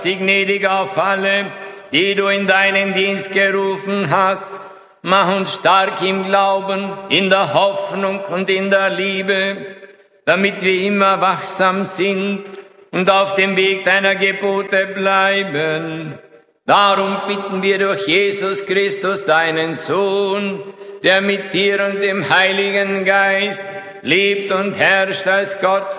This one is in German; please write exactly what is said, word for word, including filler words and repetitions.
Sie gnädig auf alle, die du in deinen Dienst gerufen hast. Mach uns stark im Glauben, in der Hoffnung und in der Liebe, damit wir immer wachsam sind und auf dem Weg deiner Gebote bleiben. Darum bitten wir durch Jesus Christus, deinen Sohn, der mit dir und dem Heiligen Geist lebt und herrscht als Gott